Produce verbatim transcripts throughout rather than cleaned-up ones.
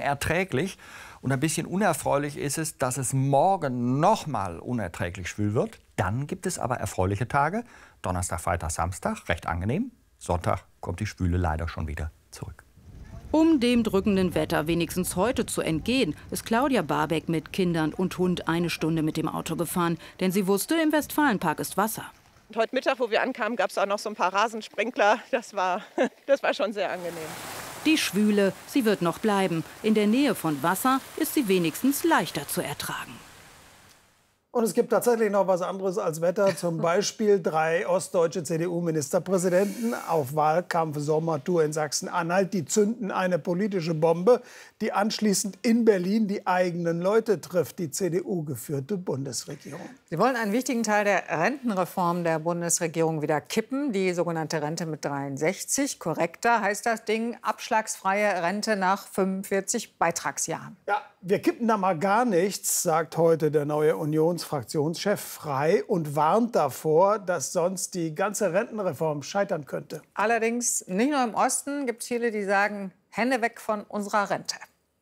unerträglich. Und ein bisschen unerfreulich ist es, dass es morgen noch mal unerträglich schwül wird. Dann gibt es aber erfreuliche Tage. Donnerstag, Freitag, Samstag, recht angenehm. Sonntag kommt die Schwüle leider schon wieder zurück. Um dem drückenden Wetter wenigstens heute zu entgehen, ist Claudia Barbeck mit Kindern und Hund eine Stunde mit dem Auto gefahren. Denn sie wusste, im Westfalenpark ist Wasser. Und heute Mittag, wo wir ankamen, gab es auch noch so ein paar Rasensprenkler. Das war, das war schon sehr angenehm. Die Schwüle, sie wird noch bleiben. In der Nähe von Wasser ist sie wenigstens leichter zu ertragen. Und es gibt tatsächlich noch was anderes als Wetter. Zum Beispiel drei ostdeutsche C D U-Ministerpräsidenten auf Wahlkampf-Sommertour in Sachsen-Anhalt. Die zünden eine politische Bombe, die anschließend in Berlin die eigenen Leute trifft, die C D U-geführte Bundesregierung. Sie wollen einen wichtigen Teil der Rentenreform der Bundesregierung wieder kippen, die sogenannte Rente mit dreiundsechzig. Korrekter heißt das Ding, abschlagsfreie Rente nach fünfundvierzig Beitragsjahren. Ja, wir kippen da mal gar nichts, sagt heute der neue Unionsfraktionschef Frei und warnt davor, dass sonst die ganze Rentenreform scheitern könnte. Allerdings nicht nur im Osten gibt es viele, die sagen, Hände weg von unserer Rente.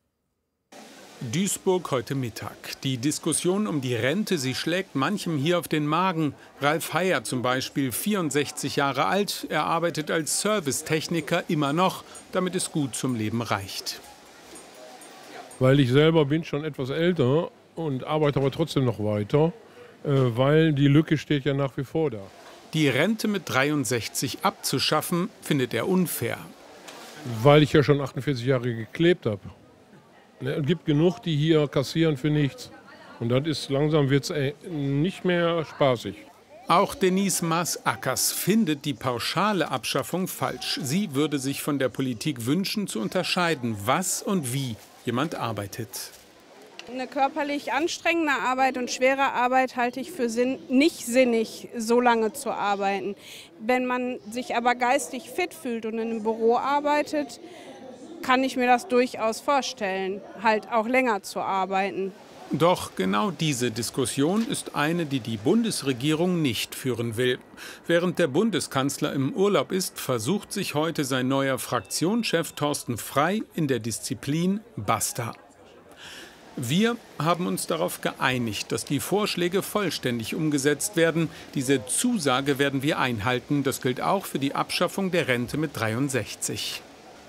Duisburg heute Mittag. Die Diskussion um die Rente, sie schlägt manchem hier auf den Magen. Ralf Heyer zum Beispiel, vierundsechzig Jahre alt. Er arbeitet als Servicetechniker immer noch, damit es gut zum Leben reicht. Weil ich selber bin schon etwas älter und arbeite aber trotzdem noch weiter, weil die Lücke steht ja nach wie vor da. Die Rente mit dreiundsechzig abzuschaffen, findet er unfair. Weil ich ja schon achtundvierzig Jahre geklebt habe. Es gibt genug, die hier kassieren für nichts. Und dann ist langsam wird's nicht mehr spaßig. Auch Denise Maas-Ackers findet die pauschale Abschaffung falsch. Sie würde sich von der Politik wünschen, zu unterscheiden, was und wie jemand arbeitet. Eine körperlich anstrengende Arbeit und schwere Arbeit halte ich für sinn, nicht sinnig, so lange zu arbeiten. Wenn man sich aber geistig fit fühlt und in einem Büro arbeitet, kann ich mir das durchaus vorstellen, halt auch länger zu arbeiten. Doch genau diese Diskussion ist eine, die die Bundesregierung nicht führen will. Während der Bundeskanzler im Urlaub ist, versucht sich heute sein neuer Fraktionschef Thorsten Frei in der Disziplin Basta. Wir haben uns darauf geeinigt, dass die Vorschläge vollständig umgesetzt werden. Diese Zusage werden wir einhalten. Das gilt auch für die Abschaffung der Rente mit dreiundsechzig.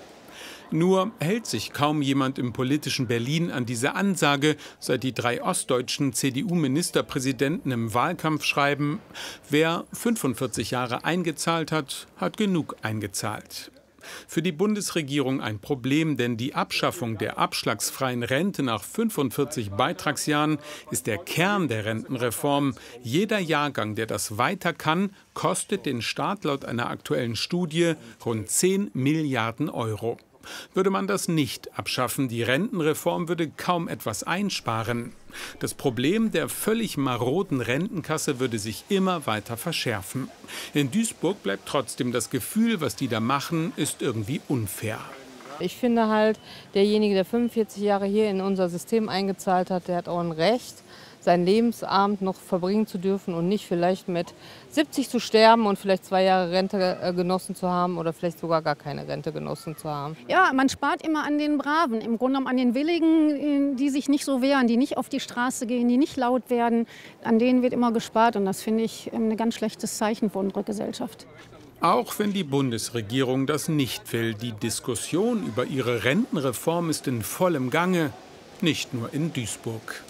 Nur hält sich kaum jemand im politischen Berlin an diese Ansage, seit die drei ostdeutschen C D U-Ministerpräsidenten im Wahlkampf schreiben, wer fünfundvierzig Jahre eingezahlt hat, hat genug eingezahlt. Für die Bundesregierung ein Problem, denn die Abschaffung der abschlagsfreien Rente nach fünfundvierzig Beitragsjahren ist der Kern der Rentenreform. Jeder Jahrgang, der das weiter kann, kostet den Staat laut einer aktuellen Studie rund zehn Milliarden Euro. Würde man das nicht abschaffen, die Rentenreform würde kaum etwas einsparen. Das Problem der völlig maroden Rentenkasse würde sich immer weiter verschärfen. In Duisburg bleibt trotzdem das Gefühl, was die da machen, ist irgendwie unfair. Ich finde halt, derjenige, der fünfundvierzig Jahre hier in unser System eingezahlt hat, der hat auch ein Recht, seinen Lebensabend noch verbringen zu dürfen und nicht vielleicht mit siebzig zu sterben und vielleicht zwei Jahre Rente genossen zu haben oder vielleicht sogar gar keine Rente genossen zu haben. Ja, man spart immer an den Braven, im Grunde genommen an den Willigen, die sich nicht so wehren, die nicht auf die Straße gehen, die nicht laut werden. An denen wird immer gespart und das finde ich ein ganz schlechtes Zeichen für unsere Gesellschaft. Auch wenn die Bundesregierung das nicht will, die Diskussion über ihre Rentenreform ist in vollem Gange, nicht nur in Duisburg.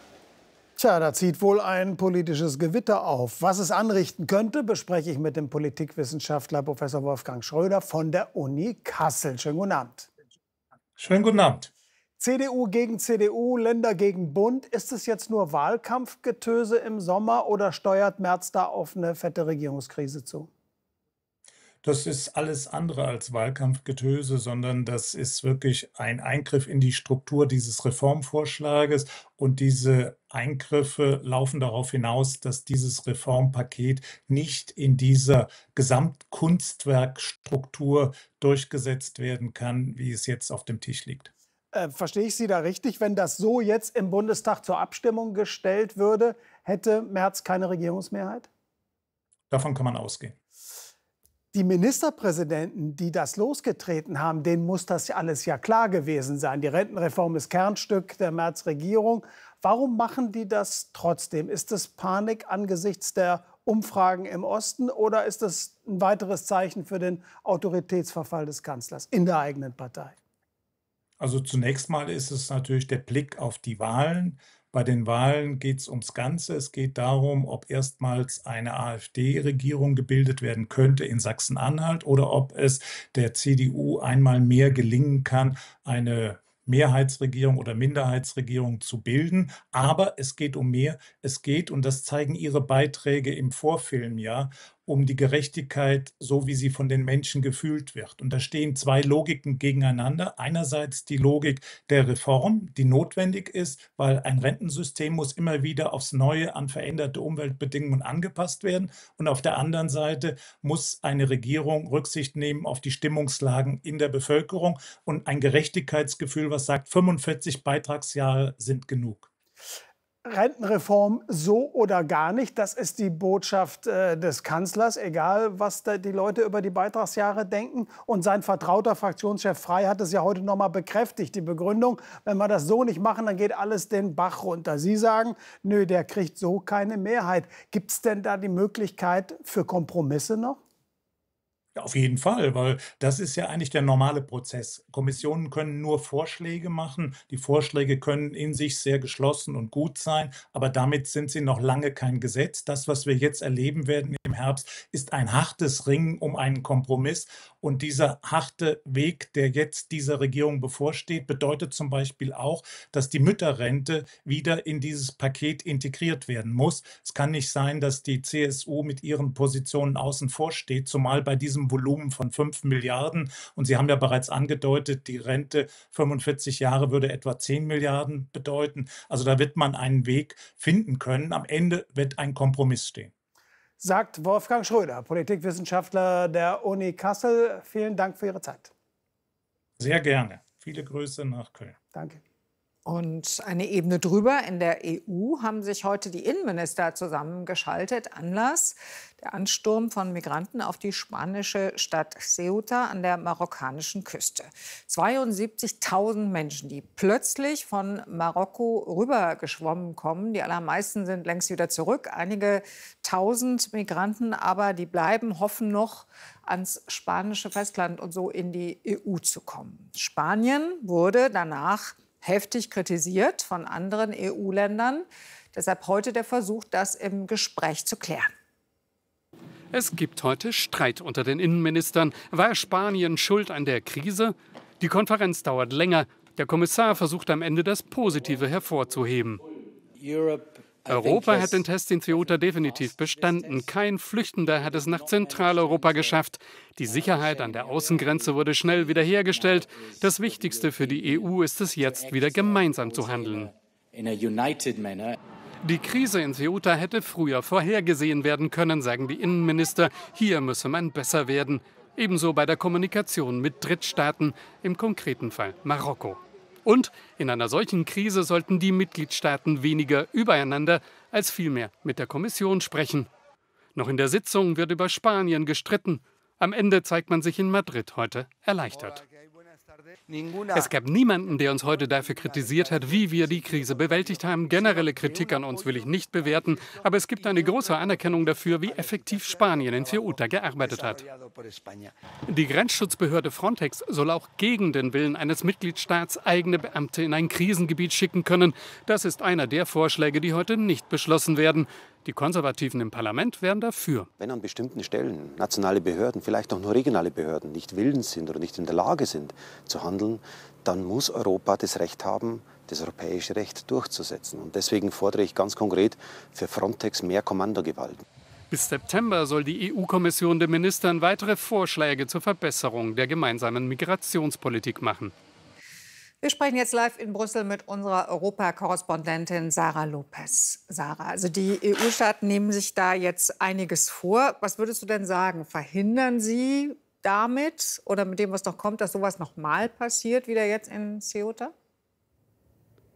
Tja, da zieht wohl ein politisches Gewitter auf. Was es anrichten könnte, bespreche ich mit dem Politikwissenschaftler Professor Wolfgang Schröder von der Uni Kassel. Schönen guten Abend. Schönen guten Abend. C D U gegen C D U, Länder gegen Bund. Ist es jetzt nur Wahlkampfgetöse im Sommer oder steuert Merz da auf eine fette Regierungskrise zu? Das ist alles andere als Wahlkampfgetöse, sondern das ist wirklich ein Eingriff in die Struktur dieses Reformvorschlages. Und diese Eingriffe laufen darauf hinaus, dass dieses Reformpaket nicht in dieser Gesamtkunstwerkstruktur durchgesetzt werden kann, wie es jetzt auf dem Tisch liegt. Äh, verstehe ich Sie da richtig? Wenn das so jetzt im Bundestag zur Abstimmung gestellt würde, hätte Merz keine Regierungsmehrheit? Davon kann man ausgehen. Die Ministerpräsidenten, die das losgetreten haben, denen muss das alles ja klar gewesen sein. Die Rentenreform ist Kernstück der Merz-Regierung. Warum machen die das trotzdem? Ist das Panik angesichts der Umfragen im Osten oder ist das ein weiteres Zeichen für den Autoritätsverfall des Kanzlers in der eigenen Partei? Also zunächst mal ist es natürlich der Blick auf die Wahlen. Bei den Wahlen geht es ums Ganze. Es geht darum, ob erstmals eine AfD-Regierung gebildet werden könnte in Sachsen-Anhalt oder ob es der C D U einmal mehr gelingen kann, eine Mehrheitsregierung oder Minderheitsregierung zu bilden. Aber es geht um mehr. Es geht, und das zeigen Ihre Beiträge im Vorfilm ja, um die Gerechtigkeit, so wie sie von den Menschen gefühlt wird. Und da stehen zwei Logiken gegeneinander. Einerseits die Logik der Reform, die notwendig ist, weil ein Rentensystem muss immer wieder aufs Neue an veränderte Umweltbedingungen angepasst werden. Und auf der anderen Seite muss eine Regierung Rücksicht nehmen auf die Stimmungslagen in der Bevölkerung und ein Gerechtigkeitsgefühl, was sagt, fünfundvierzig Beitragsjahre sind genug. Rentenreform so oder gar nicht, das ist die Botschaft äh, des Kanzlers, egal was da die Leute über die Beitragsjahre denken. Und sein vertrauter Fraktionschef Frey hat es ja heute noch mal bekräftigt, die Begründung, wenn wir das so nicht machen, dann geht alles den Bach runter. Sie sagen, nö, der kriegt so keine Mehrheit. Gibt es denn da die Möglichkeit für Kompromisse noch? Ja, auf jeden Fall, weil das ist ja eigentlich der normale Prozess. Kommissionen können nur Vorschläge machen. Die Vorschläge können in sich sehr geschlossen und gut sein, aber damit sind sie noch lange kein Gesetz. Das, was wir jetzt erleben werden im Herbst, ist ein hartes Ringen um einen Kompromiss. Und dieser harte Weg, der jetzt dieser Regierung bevorsteht, bedeutet zum Beispiel auch, dass die Mütterrente wieder in dieses Paket integriert werden muss. Es kann nicht sein, dass die C S U mit ihren Positionen außen vor steht, zumal bei diesem Volumen von fünf Milliarden. Und Sie haben ja bereits angedeutet, die Rente fünfundvierzig Jahre würde etwa zehn Milliarden bedeuten. Also da wird man einen Weg finden können. Am Ende wird ein Kompromiss stehen. Sagt Wolfgang Schröder, Politikwissenschaftler der Uni Kassel. Vielen Dank für Ihre Zeit. Sehr gerne. Viele Grüße nach Köln. Danke. Und eine Ebene drüber in der E U haben sich heute die Innenminister zusammengeschaltet. Anlass: der Ansturm von Migranten auf die spanische Stadt Ceuta an der marokkanischen Küste. zweiundsiebzigtausend Menschen, die plötzlich von Marokko rübergeschwommen kommen. Die allermeisten sind längst wieder zurück. Einige tausend Migranten aber, die bleiben, hoffen noch, ans spanische Festland und so in die E U zu kommen. Spanien wurde danach heftig kritisiert von anderen E U-Ländern. Deshalb heute der Versuch, das im Gespräch zu klären. Es gibt heute Streit unter den Innenministern. War Spanien schuld an der Krise? Die Konferenz dauert länger. Der Kommissar versucht am Ende, das Positive hervorzuheben. Europa hat den Test in Ceuta definitiv bestanden. Kein Flüchtender hat es nach Zentraleuropa geschafft. Die Sicherheit an der Außengrenze wurde schnell wiederhergestellt. Das Wichtigste für die E U ist es jetzt, wieder gemeinsam zu handeln. Die Krise in Ceuta hätte früher vorhergesehen werden können, sagen die Innenminister. Hier müsse man besser werden. Ebenso bei der Kommunikation mit Drittstaaten, im konkreten Fall Marokko. Und in einer solchen Krise sollten die Mitgliedstaaten weniger übereinander als vielmehr mit der Kommission sprechen. Noch in der Sitzung wird über Spanien gestritten. Am Ende zeigt man sich in Madrid heute erleichtert. Es gab niemanden, der uns heute dafür kritisiert hat, wie wir die Krise bewältigt haben. Generelle Kritik an uns will ich nicht bewerten, aber es gibt eine große Anerkennung dafür, wie effektiv Spanien in Ceuta gearbeitet hat. Die Grenzschutzbehörde Frontex soll auch gegen den Willen eines Mitgliedstaats eigene Beamte in ein Krisengebiet schicken können. Das ist einer der Vorschläge, die heute nicht beschlossen werden. Die Konservativen im Parlament wären dafür. Wenn an bestimmten Stellen nationale Behörden, vielleicht auch nur regionale Behörden, nicht willens sind oder nicht in der Lage sind zu handeln, dann muss Europa das Recht haben, das europäische Recht durchzusetzen. Und deswegen fordere ich ganz konkret für Frontex mehr Kommandogewalt. Bis September soll die E U-Kommission den Ministern weitere Vorschläge zur Verbesserung der gemeinsamen Migrationspolitik machen. Wir sprechen jetzt live in Brüssel mit unserer Europakorrespondentin Sarah Lopez. Sarah, also die E U-Staaten nehmen sich da jetzt einiges vor. Was würdest du denn sagen? Verhindern sie damit oder mit dem, was noch kommt, dass sowas noch mal passiert, wie da jetzt in Ceuta?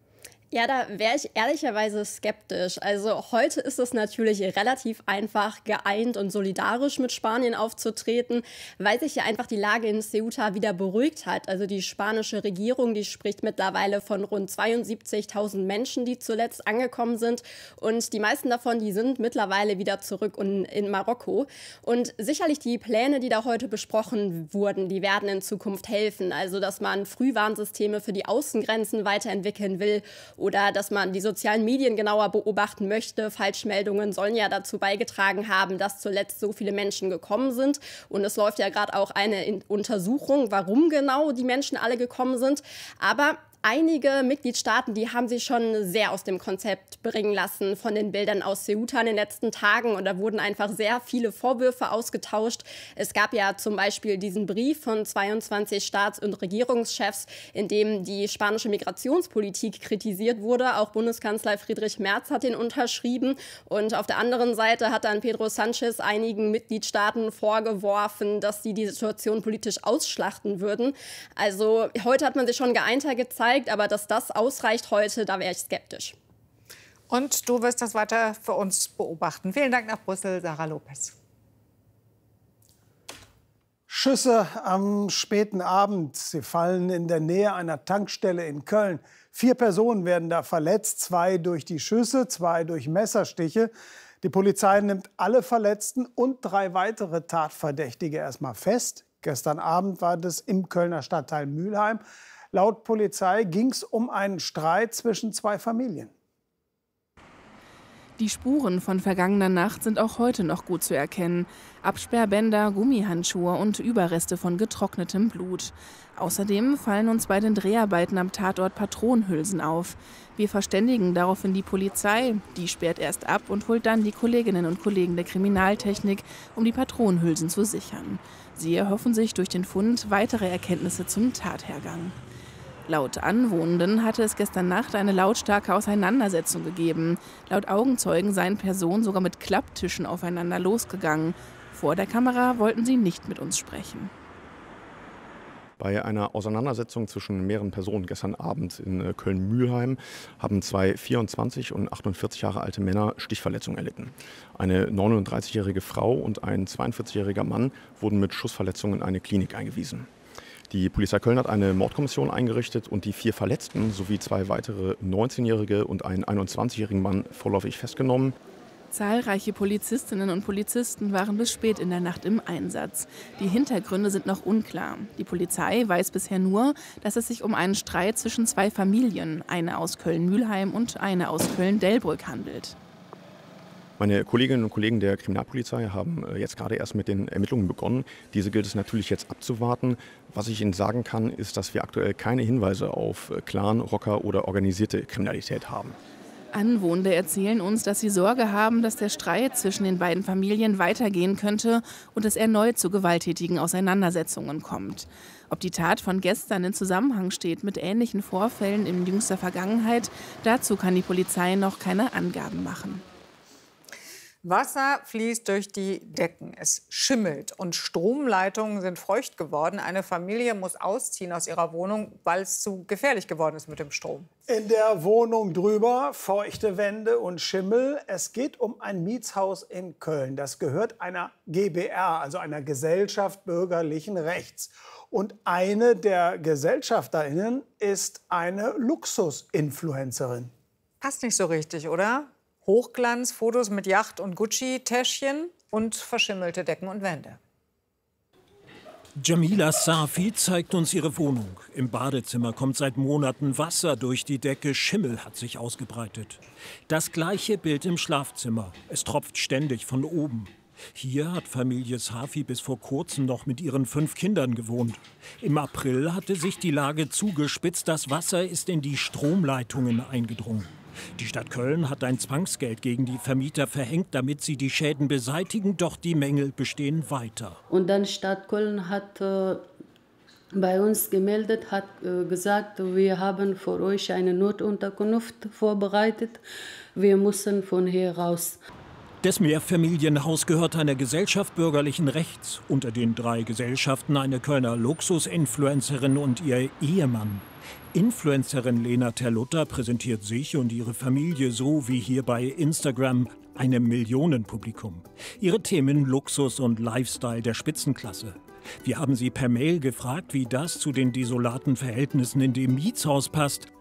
Ja, da wäre ich ehrlicherweise skeptisch. Also heute ist es natürlich relativ einfach, geeint und solidarisch mit Spanien aufzutreten, weil sich ja einfach die Lage in Ceuta wieder beruhigt hat. Also die spanische Regierung, die spricht mittlerweile von rund zweiundsiebzigtausend Menschen, die zuletzt angekommen sind. Und die meisten davon, die sind mittlerweile wieder zurück in, in Marokko. Und sicherlich die Pläne, die da heute besprochen wurden, die werden in Zukunft helfen. Also dass man Frühwarnsysteme für die Außengrenzen weiterentwickeln will, oder dass man die sozialen Medien genauer beobachten möchte. Falschmeldungen sollen ja dazu beigetragen haben, dass zuletzt so viele Menschen gekommen sind. Und es läuft ja gerade auch eine Untersuchung, warum genau die Menschen alle gekommen sind. Aber einige Mitgliedstaaten, die haben sich schon sehr aus dem Konzept bringen lassen von den Bildern aus Ceuta in den letzten Tagen. Und da wurden einfach sehr viele Vorwürfe ausgetauscht. Es gab ja zum Beispiel diesen Brief von zweiundzwanzig Staats- und Regierungschefs, in dem die spanische Migrationspolitik kritisiert wurde. Auch Bundeskanzler Friedrich Merz hat den unterschrieben. Und auf der anderen Seite hat dann Pedro Sánchez einigen Mitgliedstaaten vorgeworfen, dass sie die Situation politisch ausschlachten würden. Also heute hat man sich schon geeinter gezeigt. Aber dass das ausreicht heute, da wäre ich skeptisch. Und du wirst das weiter für uns beobachten. Vielen Dank nach Brüssel, Sarah Lopez. Schüsse am späten Abend. Sie fallen in der Nähe einer Tankstelle in Köln. Vier Personen werden da verletzt, zwei durch die Schüsse, zwei durch Messerstiche. Die Polizei nimmt alle Verletzten und drei weitere Tatverdächtige erstmal fest. Gestern Abend war das im Kölner Stadtteil Mülheim. Laut Polizei ging es um einen Streit zwischen zwei Familien. Die Spuren von vergangener Nacht sind auch heute noch gut zu erkennen. Absperrbänder, Gummihandschuhe und Überreste von getrocknetem Blut. Außerdem fallen uns bei den Dreharbeiten am Tatort Patronenhülsen auf. Wir verständigen daraufhin die Polizei. Die sperrt erst ab und holt dann die Kolleginnen und Kollegen der Kriminaltechnik, um die Patronenhülsen zu sichern. Sie erhoffen sich durch den Fund weitere Erkenntnisse zum Tathergang. Laut Anwohnenden hatte es gestern Nacht eine lautstarke Auseinandersetzung gegeben. Laut Augenzeugen seien Personen sogar mit Klapptischen aufeinander losgegangen. Vor der Kamera wollten sie nicht mit uns sprechen. Bei einer Auseinandersetzung zwischen mehreren Personen gestern Abend in Köln-Mülheim haben zwei vierundzwanzig und achtundvierzig Jahre alte Männer Stichverletzungen erlitten. Eine neununddreißigjährige Frau und ein zweiundvierzigjähriger Mann wurden mit Schussverletzungen in eine Klinik eingewiesen. Die Polizei Köln hat eine Mordkommission eingerichtet und die vier Verletzten sowie zwei weitere neunzehnjährige und einen einundzwanzigjährigen Mann vorläufig festgenommen. Zahlreiche Polizistinnen und Polizisten waren bis spät in der Nacht im Einsatz. Die Hintergründe sind noch unklar. Die Polizei weiß bisher nur, dass es sich um einen Streit zwischen zwei Familien, eine aus Köln-Mülheim und eine aus Köln-Delbrück, handelt. Meine Kolleginnen und Kollegen der Kriminalpolizei haben jetzt gerade erst mit den Ermittlungen begonnen. Diese gilt es natürlich jetzt abzuwarten. Was ich Ihnen sagen kann, ist, dass wir aktuell keine Hinweise auf Clan, Rocker oder organisierte Kriminalität haben. Anwohner erzählen uns, dass sie Sorge haben, dass der Streit zwischen den beiden Familien weitergehen könnte und es erneut zu gewalttätigen Auseinandersetzungen kommt. Ob die Tat von gestern in Zusammenhang steht mit ähnlichen Vorfällen in jüngster Vergangenheit, dazu kann die Polizei noch keine Angaben machen. Wasser fließt durch die Decken, es schimmelt und Stromleitungen sind feucht geworden. Eine Familie muss ausziehen aus ihrer Wohnung, weil es zu gefährlich geworden ist mit dem Strom. In der Wohnung drüber feuchte Wände und Schimmel. Es geht um ein Mietshaus in Köln. Das gehört einer G b R, also einer Gesellschaft bürgerlichen Rechts. Und eine der GesellschafterInnen ist eine Luxusinfluencerin. Passt nicht so richtig, oder? Hochglanzfotos mit Yacht- und Gucci-Täschchen und verschimmelte Decken und Wände. Jamila Safi zeigt uns ihre Wohnung. Im Badezimmer kommt seit Monaten Wasser durch die Decke. Schimmel hat sich ausgebreitet. Das gleiche Bild im Schlafzimmer. Es tropft ständig von oben. Hier hat Familie Safi bis vor kurzem noch mit ihren fünf Kindern gewohnt. Im April hatte sich die Lage zugespitzt. Das Wasser ist in die Stromleitungen eingedrungen. Die Stadt Köln hat ein Zwangsgeld gegen die Vermieter verhängt, damit sie die Schäden beseitigen. Doch die Mängel bestehen weiter. Und dann Stadt Köln hat äh, bei uns gemeldet, hat äh, gesagt, wir haben für euch eine Notunterkunft vorbereitet. Wir müssen von hier raus. Das Mehrfamilienhaus gehört einer Gesellschaft bürgerlichen Rechts. Unter den drei Gesellschaften eine Kölner Luxusinfluencerin und ihr Ehemann. Influencerin Lena Terlutta präsentiert sich und ihre Familie so wie hier bei Instagram einem Millionenpublikum. Ihre Themen Luxus und Lifestyle der Spitzenklasse. Wir haben sie per Mail gefragt, wie das zu den desolaten Verhältnissen in dem Mietshaus passt.